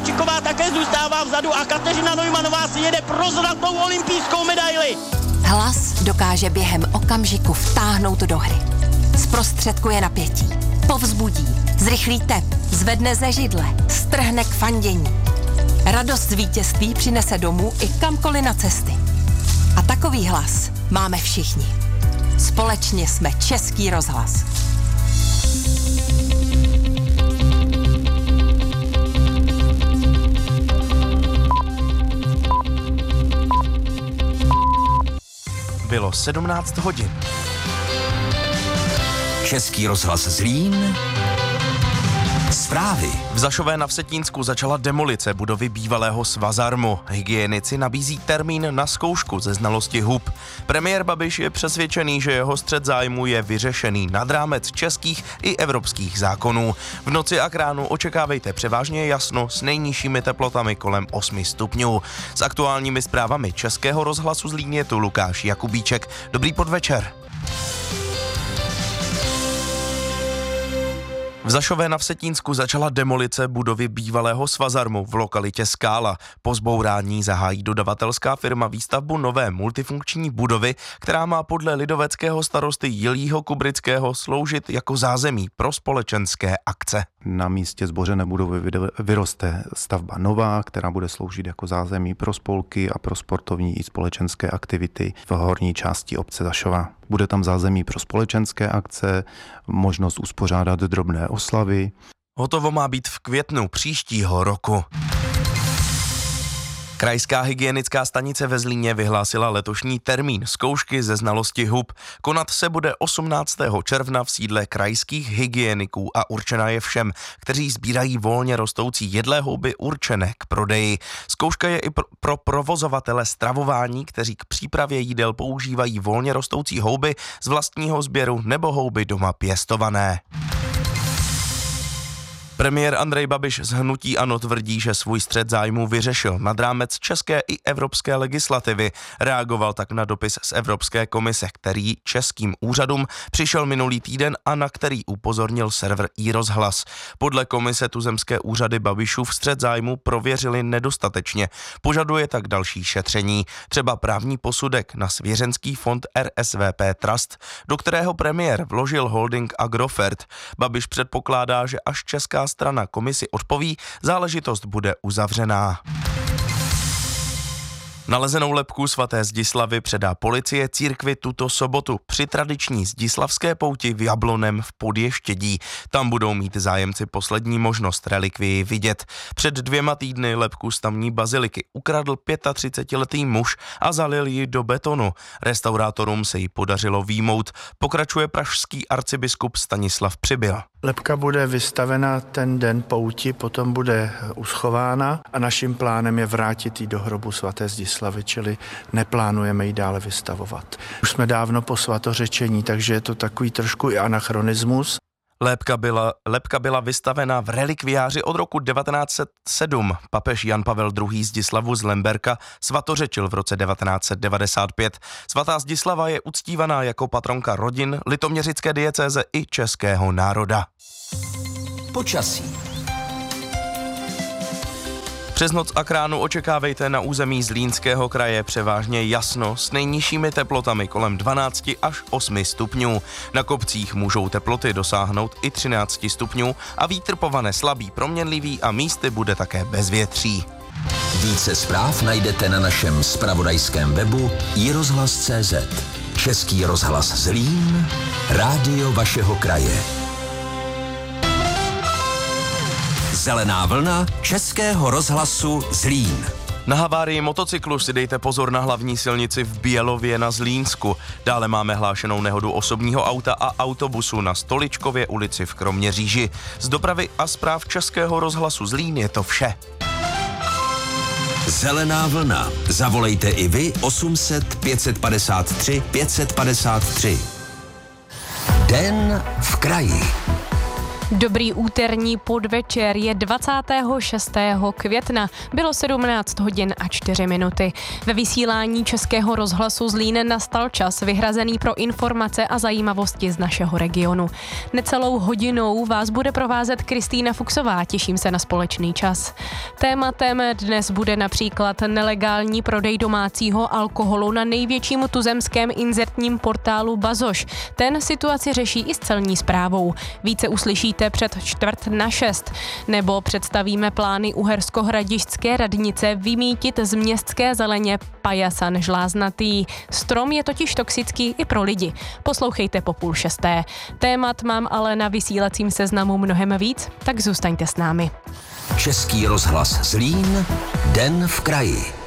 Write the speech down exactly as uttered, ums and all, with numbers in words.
Kovalčiková také zůstává vzadu a Kateřina Neumannová si jede pro zlatou olympijskou medaili. Hlas dokáže během okamžiku vtáhnout do hry. Zprostředkuje napětí, povzbudí, zrychlí tep, zvedne ze židle, strhne k fandění. Radost z vítězství přinese domů i kamkoliv na cesty. A takový hlas máme všichni. Společně jsme Český rozhlas. Bylo sedmnáct hodin. Český rozhlas Zlín. Zprávy. V Zašové na Vsetínsku začala demolice budovy bývalého Svazarmu. Hygienici nabízí termín na zkoušku ze znalosti hub. Premiér Babiš je přesvědčený, že jeho střet zájmu je vyřešený nad rámec českých i evropských zákonů. V noci a k ránu očekávejte převážně jasno s nejnižšími teplotami kolem osmi stupňů. S aktuálními zprávami Českého rozhlasu Zlín je tu Lukáš Jakubíček. Dobrý podvečer. V Zašové na Vsetínsku začala demolice budovy bývalého Svazarmu v lokalitě Skála. Po zbourání zahájí dodavatelská firma výstavbu nové multifunkční budovy, která má podle lidoveckého starosty Jiřího Kubrického sloužit jako zázemí pro společenské akce. Na místě zbořené budovy vyroste stavba nová, která bude sloužit jako zázemí pro spolky a pro sportovní i společenské aktivity v horní části obce Zašova. Bude tam zázemí pro společenské akce, možnost uspořádat drobné oslavy. Hotovo má být v květnu příštího roku. Krajská hygienická stanice ve Zlíně vyhlásila letošní termín zkoušky ze znalosti hub. Konat se bude osmnáctého června v sídle krajských hygieniků a určena je všem, kteří sbírají volně rostoucí jedlé houby určené k prodeji. Zkouška je i pro, pro provozovatele stravování, kteří k přípravě jídel používají volně rostoucí houby z vlastního sběru nebo houby doma pěstované. Premiér Andrej Babiš z hnutí ANO tvrdí, že svůj střet zájmů vyřešil nad rámec české i evropské legislativy. Reagoval tak na dopis z Evropské komise, který českým úřadům přišel minulý týden a na který upozornil server iRozhlas. Podle komise tuzemské úřady Babišův střet zájmů prověřili nedostatečně. Požaduje tak další šetření, třeba právní posudek na svěřenský fond R S V P Trust, do kterého premiér vložil holding Agrofert. Babiš předpokládá, že až česká strana komisi odpoví, záležitost bude uzavřená. Nalezenou lebku svaté Zdislavy předá policie církvi tuto sobotu při tradiční zdislavské pouti v Jablonem v Podještědí. Tam budou mít zájemci poslední možnost relikvii vidět. Před dvěma týdny lebku z tamní baziliky ukradl třicetiletý muž a zalil ji do betonu. Restaurátorům se ji podařilo výjmout, pokračuje pražský arcibiskup Stanislav Přibyl. Lebka bude vystavena ten den pouti, potom bude uschována a naším plánem je vrátit ji do hrobu svaté Zdislavy, čili neplánujeme ji dále vystavovat. Už jsme dávno po svatořečení, takže je to takový trošku i anachronismus. Lebka byla, lebka byla vystavena v relikviáři od roku devatenáct set sedm. Papež Jan Pavel druhý. Zdislavu z Lemberka svatořečil v roce devatenáct set devadesát pět. Svatá Zdislava je uctívaná jako patronka rodin, litoměřické diecéze i českého národa. Počasí. Přes noc a k ránu očekávejte na území Zlínského kraje převážně jasno s nejnižšími teplotami kolem dvanáct až osm stupňů. Na kopcích můžou teploty dosáhnout i třináct stupňů a vítr povane slabý, proměnlivý a místy bude také bezvětří. Více zpráv najdete na našem zpravodajském webu i rozhlas tečka cé zet. Český rozhlas Zlín, rádio vašeho kraje. Zelená vlna Českého rozhlasu Zlín. Na havárii motocyklu si dejte pozor na hlavní silnici v Bělově na Zlínsku. Dále máme hlášenou nehodu osobního auta a autobusu na Stoličkově ulici v Kroměříži. Z dopravy a zpráv Českého rozhlasu Zlín je to vše. Zelená vlna. Zavolejte i vy osm set pět set padesát tři pět set padesát tři. Den v kraji. Dobrý úterní podvečer, je dvacátého šestého května, bylo sedmnáct hodin a čtyři minuty. Ve vysílání Českého rozhlasu Zlín nastal čas vyhrazený pro informace a zajímavosti z našeho regionu. Necelou hodinou vás bude provázet Kristýna Fuchsová, těším se na společný čas. Tématem dnes bude například nelegální prodej domácího alkoholu na největším tuzemském inzertním portálu Bazoš. Ten situaci řeší i s celní správou. Více uslyšíte před čtvrt na šest. Nebo představíme plány uherskohradišťské radnice vymítit z městské zeleně pajasan žláznatý. Strom je totiž toxický i pro lidi. Poslouchejte po půl šesté. Témat mám ale na vysílacím seznamu mnohem víc, tak zůstaňte s námi. Český rozhlas Zlín, den v kraji.